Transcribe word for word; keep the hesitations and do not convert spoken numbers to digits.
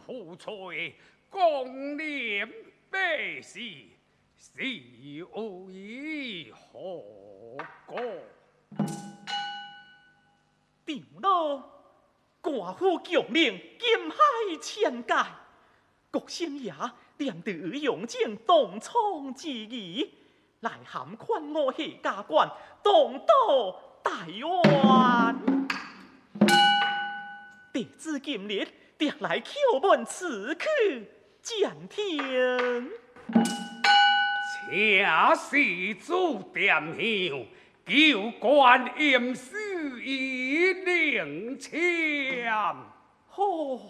富翠，共念百世，是为何故？ 长老，寡妇强令金海千界，国姓爷念得用尽东窗之意，来函款我下家官，东渡台湾。弟子今日特来叩问此去暂停。 请施主点香，求观音师以灵签。 哦。